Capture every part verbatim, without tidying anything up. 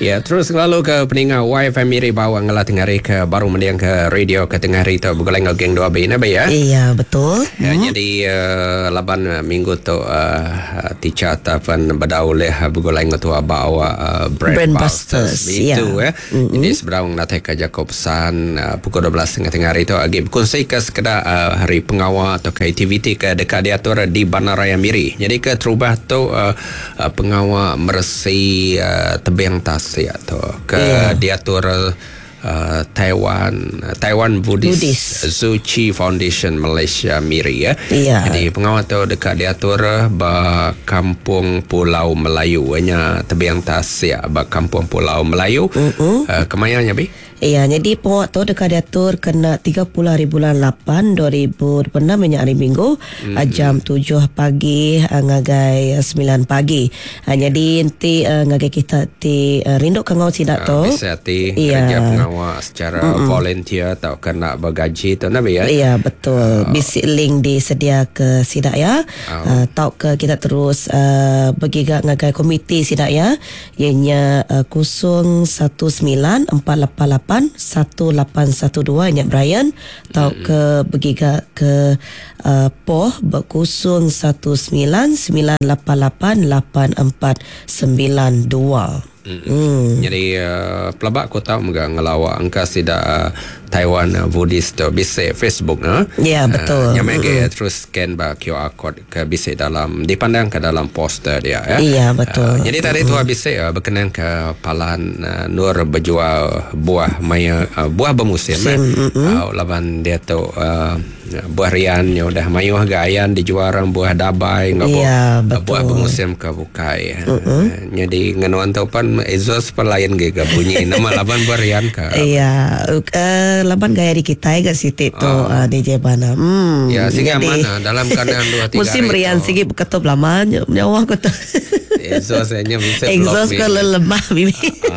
Ya, terus lalu ke peninggal Y F M Miri bawa ngelah tengah hari ke baru mendiang ke radio ke tengah hari tu bergoleng ke geng dua B na ya. Iya, betul. Ya, hmm. jadi uh, laban uh, minggu tu uh, tica tapan berdauleh bergoleng tu bawa uh, Brand, Brand Busters itu ya. Mm-hmm. Jadi seberang nak ke Jakob pesan uh, pukul dua belas tengah hari tu agi berkongsi ke sekedar uh, hari pengawal atau ke aktiviti ke dekat diatur di Bandaraya Miri. Jadi ke terubah tu uh, uh, pengawal meresi uh, tebing tas ya tu ke yeah. diatur uh, Taiwan Taiwan Buddhist, Buddhist. Tzu Chi Foundation Malaysia Miri ya. Yeah. Jadi pengawal tu dekat diatur ba Kampung Pulau Melayu nya tebing tas ya ba Kampung Pulau Melayu. Uh-uh. Uh, kemayanya bi? Iya, jadi pengawal tu dekat diatur kena tiga puluh hari bulan lapan dua ribu dua puluh enam minyak hari Minggu mm-hmm. jam tujuh pagi ngagai sembilan pagi. Ha, jadi nanti uh, ngagai kita ti uh, rinduk kangau sidak tu. Uh, bisa ti iya. kerja pengawal secara mm-hmm. volunteer atau kena bergaji tu nabi ya. Iya, betul. Uh, Bisi link disedia ke sidak ya. Uh, uh, tau ke kita terus uh, bergigak ngagai komiti sidak ya. Ianya uh, kosong satu sembilan empat lapan lapan satu lapan satu dua ingat Brian atau mm-hmm. ke bergiga ke uh, Poh berkosong satu sembilan sembilan lapan lapan lapan empat sembilan dua. Mm. Mm. Jadi uh, pelabak aku tahu enggak ngelawak angka sida uh, Taiwan uh, Buddhist uh, bisa Facebook na. Ya yeah, betul. Uh, nyamai mm-hmm. terus scan ba Q R code ke bisa dalam dipandang ke dalam poster dia ya. Iya yeah, betul. Uh, jadi tadi mm-hmm. tu bisa uh, berkenan ke Palan uh, Nur berjual buah maya uh, buah bermusim eh. mm-hmm. uh, laban dia tu uh, buah rian ya udah mayu gayan dijual orang buah dabai ngapa yeah, uh, buah bermusim ke bukai. Mm-hmm. Uh, jadi ngenuan tu pan Ezos pelayan gega bunyi nama laban barian ka. Iya, uh, laban gaya di kita ya siti tu oh. uh, di Jebana. Hmm. Ya, sige mana dalam keadaan dua tiga musim rian sige ketup lama nyawa ko tu. Ezos nya bisa Ezos ko lemah bibi.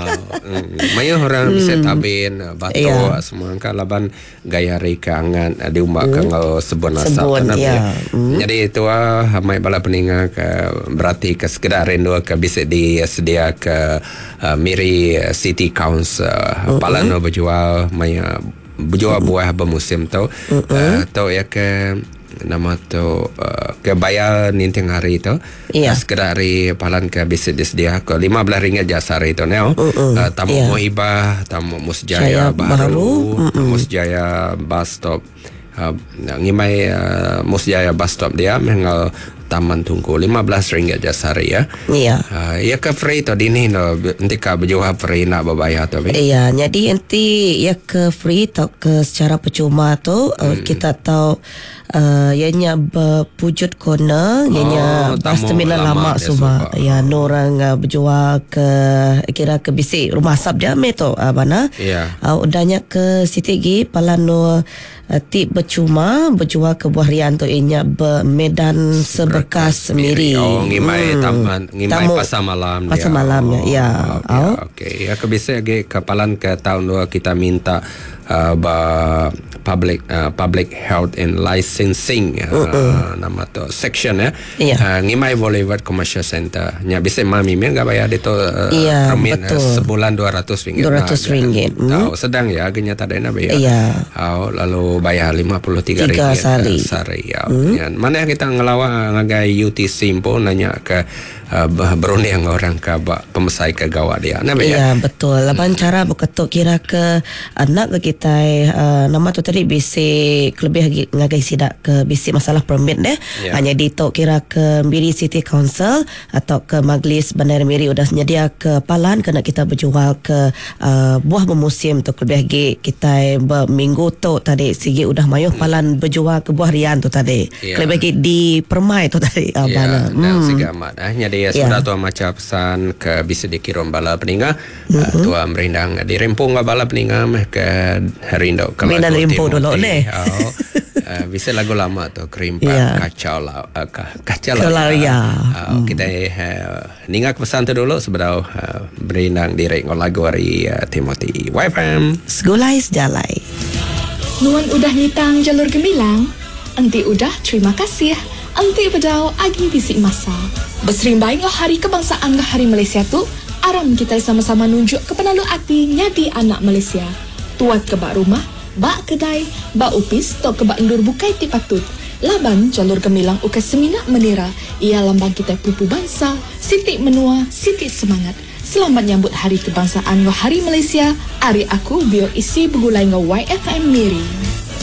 Mayo orang bisa tabin batu yeah. semua kan laban gaya reka angan diumbak mm. kanggo sebon asap yeah. mm. Jadi itu ah mai bala peninga ke berarti ke sekedar rindu ke bisa disedia ke uh, Miri City Council uh, Palano berjual mai berjual mm-hmm. buah bermusim tu mm-hmm. uh, tu ya ke nama tu uh, ke bayar ninting hari tu yeah. uh, sekedar hari palan ke bisa disediakan ke lima belas ringgit jasa hari tu now uh-uh. uh, tamu yeah. Muhibah tamu Musjaya Baru tamu Musjaya bus stop uh, ngimai uh, Musjaya bus stop dia mengal Taman Tungku lima belas ringgit jasa hari ya. Iya. Uh, ya ke free tu dini no nanti ka berjual free nak berbayar tu. Iya, jadi nanti ya ke free atau ke secara percuma tu hmm. uh, kita tahu uh, ianya berwujud corner ianya oh, terminal lama, lama semua. Ya, no orang uh, berjual ke kira ke bisi rumah sab jame tu uh, mana. Iya. Uh, udahnya ke Siti Gi palano Uh, tip bercuma berjual ke buah rian tu ianya bermedan seberkas Miri. Oh, ngimai hmm. taman, ngimai Tamu, pasar malam. Pasar dia. malam oh, ya. Okey, oh. okey. Ya ke bisa lagi kepalan ke tahun dua kita minta uh, ba public uh, public health and licensing uh, uh-uh. nama tu section ya. Yeah. Uh, ngimai boleh buat commercial center. Nya bisa mami men enggak bayar itu uh, yeah, permit uh, sebulan dua ratus ringgit. dua ratus ringgit. Tahu hmm. sedang ya harganya tak ada nak bayar. Yeah. Oh, lalu bayar lima puluh tiga ringgit sehari. sehari ya. Hmm? Mana yang kita ngelawak ngagai U T Simpo nanya ke uh, berunding orang ke pemesai ke gawat dia. Nah, ya betul. Laban hmm. cara berketuk kira ke anak ke kita uh, nama tu tadi bisi lebih ngagai sidak ke bisi masalah permit deh. Yeah. Hanya di tok kira ke Miri City Council atau ke Majlis Bandar Miri udah sedia ke palan kena kita berjual ke uh, buah bermusim tu lebih lagi kita berminggu tu tadi sigi udah mayuh palan berjual ke buah rian tu tadi. Yeah. Lebih lagi di Permai tu tadi. Ya, yeah, hmm. dan segi amat. Ah, jadi ya sudah yeah. tu macam pesan ke bisa dikirim bala peninga. Mm-hmm. Uh, tua merindang di Rempung bala peninga ke Herindo ke Medan Rempung dulu deh. Oh, uh, bisa lagu lama tu kerimpan yeah. kacau lah uh, kacau lah. Ya. Uh, mm. Kita uh, ningak pesan tu dulu sebelum uh, merindang di rengol lagu hari uh, Timothy Y F M. Segulai sejalai. Nuan udah nyitang jalur gemilang. Enti udah terima kasih. Enti bedau agi bisik masa. Besering baiklah hari kebangsaan ke hari Malaysia tu. Maram kita sama-sama nunjuk ke penalu hati nyadi anak Malaysia. Tuat ke bak rumah, bak kedai, bak upis, tok ke bak endur bukai ti patut. Laban jalur gemilang ukas seminak menira. Ia lambang kita pupu bangsa, sitik menua, sitik semangat. Selamat nyambut Hari Kebangsaan wa Hari Malaysia. Hari aku bio isi begulai ngau Y F M Miri.